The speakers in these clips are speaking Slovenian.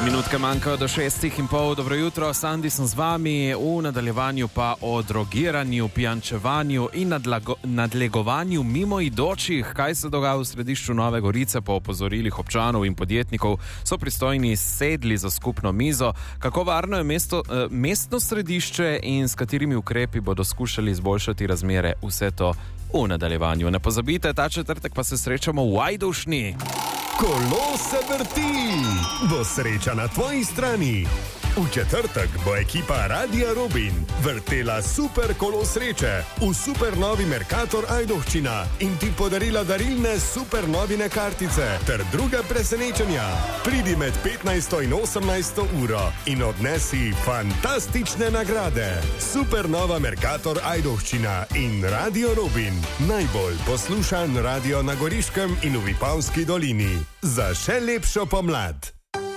Minutke manjkajo do 6:30. Dobro jutro, Sandi sem z vami. V nadaljevanju pa o drogiranju, pijančevanju in nadlegovanju mimoidočih. Kaj se dogaja v središču Nove Gorice? Po opozorilih občanov in podjetnikov so pristojni sedli za skupno mizo. Kako varno je mestno središče in s katerimi ukrepi bodo skušali izboljšati razmere? Vse to v nadaljevanju. Ne pozabite, ta četrtek pa se srečamo v Ajdovšni. Kolo se vrti, bo sreča na tvoji strani. V četrtek bo ekipa Radia Robin vrtela super kolo sreče v super novi Mercator Ajdovščina in ti podarila darilne super novine kartice ter druga presenečenja. Pridi med 15. in 18. uro in odnesi fantastične nagrade. Super nova Mercator Ajdovščina in Radio Robin. Najbolj poslušan radio na Goriškem in v Vipavski dolini. Za še lepšo pomlad.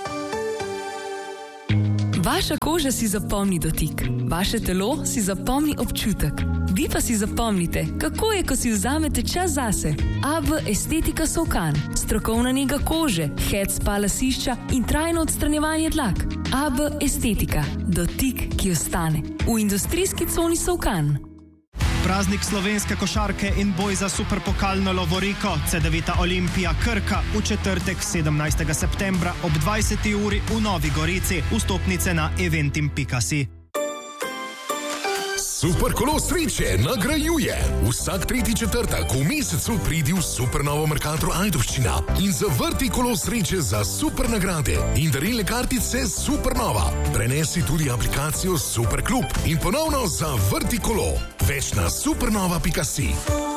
Vaša koža si zapomni dotik, vaše telo si zapomni občutek. Vi pa si zapomnite, kako je, ko si vzamete čas zase. AB Estetika Solkan, strokovna nega kože, head spa lasišča in trajno odstranjevanje dlak. AB Estetika, dotik, ki ostane. V industrijski coni Solkan. Praznik slovenske košarke in boj za superpokalno lovoriko C9 Olimpija Krka v četrtek 17. septembra ob 20. uri v Novi Gorici. Vstopnice na eventim.si. Super kolo sreče nagrajuje. Vsak tretji četrtek v mesecu pridi v super novo Mercator Ajdovščina in zavrti kolo sreče za super nagrade in darilne kartice Supernova. Prenesi tudi aplikacijo Super Klub in ponovno zavrti kolo. Več na supernova.si.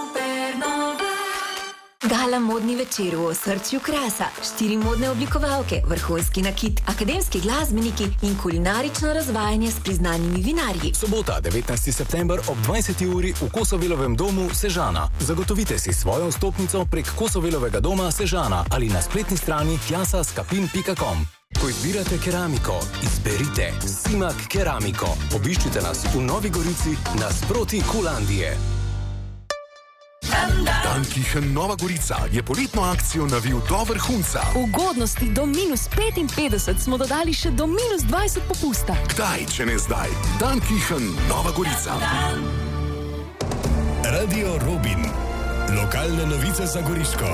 Gala modni večer v osrčju Krasa. 4 modne oblikovalke, vrhunski nakit, akademski glasbeniki in kulinarično razvajanje s priznanimi vinarji. Sobota, 19. september ob 20. uri v Kosovelovem domu Sežana. Zagotovite si svojo vstopnico prek Kosovelovega doma Sežana ali na spletni strani jasaskapin.com. Ko izbirate keramiko, izberite Simak Keramiko. Obiščite nas v Novi Gorici nasproti Kulandije. Dankichen Nova Gorica je poletno akcijo navil do vrhunca. Ugodnosti do -55 smo dodali še do -20 popusta. Kdaj, če ne zdaj? Dankichen Nova Gorica. Radio Robin. Lokalne novice za Goriško.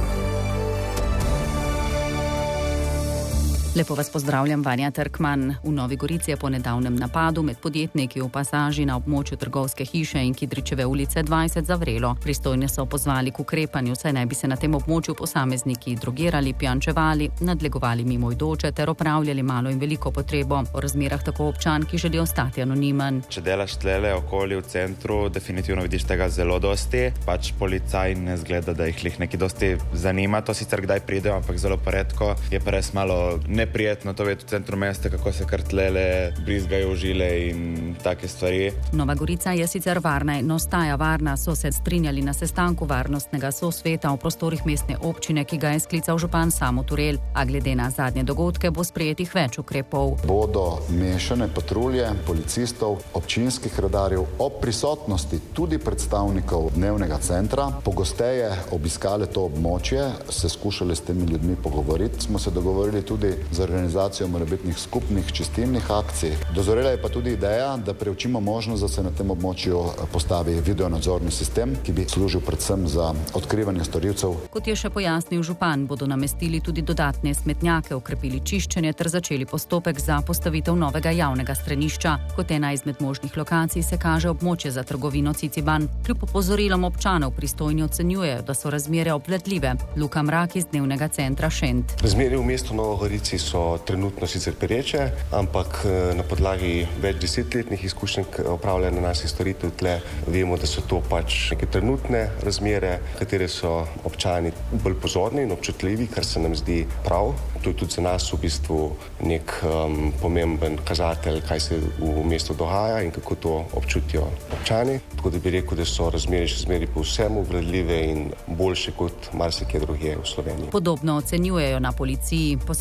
Lepo vas pozdravljam, Vanja Trkman. V Novi Gorici je po nedavnem napadu med podjetniki v pasaži na območju Trgovske hiše in Kidričeve ulice 20 zavrelo. Pristojni so pozvali k ukrepanju, saj naj bi se na tem območju posamezniki drogirali, pijančevali, nadlegovali mimoidoče ter opravljali malo in veliko potrebo. O razmerah tako občan, ki želi ostati anonimen. Če delaš tlele okoli v centru, definitivno vidiš tega zelo dosti. Pač policaj ne zgleda, da jih neki dosti zanima. To sicer kdaj pride, ampak zelo redko. Je pa res malo neprijetno to videti v centru mesta, kako se kar tlele brizgajo žile in take stvari. Nova Gorica je sicer varna in ostaja varna, so se strinjali na sestanku varnostnega sosveta v prostorih mestne občine, ki ga je sklical župan Samo Turel. A glede na zadnje dogodke bo sprejetih več ukrepov. Bodo mešane patrulje policistov, občinskih redarjev ob prisotnosti tudi predstavnikov dnevnega centra pogosteje obiskale to območje, se skušali s temi ljudmi pogovoriti. Smo se dogovorili tudi za organizacijo morebitnih skupnih čistilnih akcij. Dozorela je pa tudi ideja, da preučimo možnost, da se na tem območju postavi videonadzorni sistem, ki bi služil predvsem za odkrivanje storilcev. Kot je še pojasnil župan, bodo namestili tudi dodatne smetnjake, ukrepili čiščenje ter začeli postopek za postavitev novega javnega stranišča. Kot ena izmed možnih lokacij se kaže območje za trgovino Ciciban. Kljub opozorilom občanov pristojni ocenjujejo, da so razmere obvladljive. Luka Mrak iz dnevnega centra Šent. Razmere v mestu Novo Gorici so trenutno sicer pereče, ampak na podlagi več desetletnih izkušenj opravljanja naših storitev tle vemo, da so to pač neke trenutne razmere, katere so občani bolj pozorni in občutljivi, kar se nam zdi prav. To je tudi za nas v bistvu nek pomemben kazatelj, kaj se v mestu dogaja in kako to občutijo občani. Tako da bi rekel, da so razmere še zmeri povsem obvladljive in boljše kot marsikje drugje v Sloveniji. Podobno ocenjujejo na policiji. Posamezni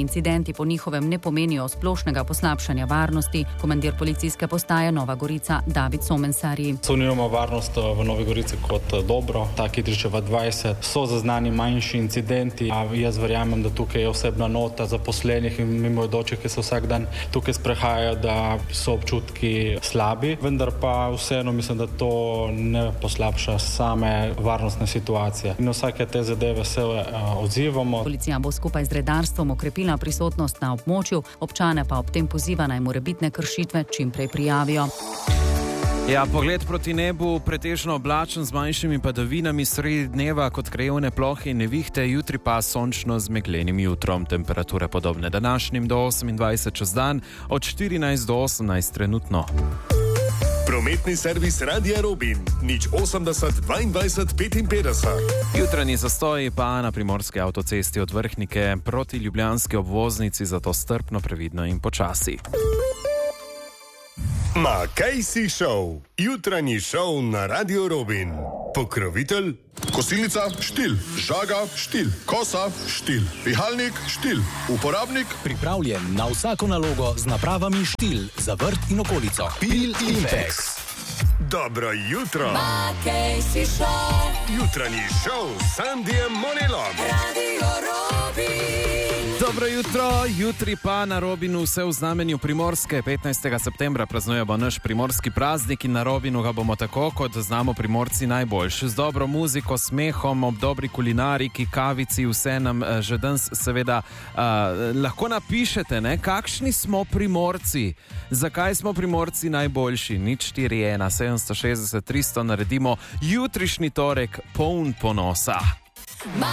incidenti po njihovem ne pomenijo splošnega poslabšanja varnosti. Komandir policijske postaje Nova Gorica David Somensari. Ocenjujemo varnost v Novi Gorici kot dobro. Ta Kidričeva 20 so zaznani manjši incidenti. Jaz verjamem, da tukaj je osebna nota zaposlenih in mimoidočih, ki se vsak dan tukaj sprehajajo, da so občutki slabi. Vendar pa vseeno mislim, da to ne poslabša same varnostne situacije. In vsake te zadeve se odzivamo. Policija bo skupaj z redarstvom okrepila prisotnost na območju, občane pa ob tem poziva naj morebitne kršitve čim prej prijavijo. Ja, pogled proti nebu, pretežno oblačen z manjšimi padavinami, sredi dneva kot krajevne plohe in nevihte, jutri pa sončno z meglenim jutrom. Temperature podobne današnjim do 28 čez dan, od 14 do 18 trenutno. Prometni servis Radia Robin, 080 22 55. Jutranji zastoji pa na primorski avtocesti od Vrhnike proti ljubljanski obvoznici, zato strpno, previdno in počasi. Ma kaj si šel? Jutranji šov na Radio Robin. Pokrovitelj? Kosilnica, štil, žaga, štil, kosa, štil, pihalnik, štil, uporabnik. Pripravljen na vsako nalogo z napravami štil za vrt in okolico. Pil Infex. Dobro jutro. Ma kaj si šel? Jutranji šov s Sandijem Monelom. Radio Robin. Dobro jutro, jutri pa na Robinu vse v znamenju Primorske. 15. septembra praznujemo naš primorski praznik in na Robinu ga bomo tako, kot znamo Primorci, najboljši. Z dobro muziko, smehom, ob dobri kulinariki, kavici, vse nam že danes seveda lahko napišete, ne? Kakšni smo Primorci? Zakaj smo Primorci najboljši? 041 760 300 naredimo jutrišnji torek poln ponosa.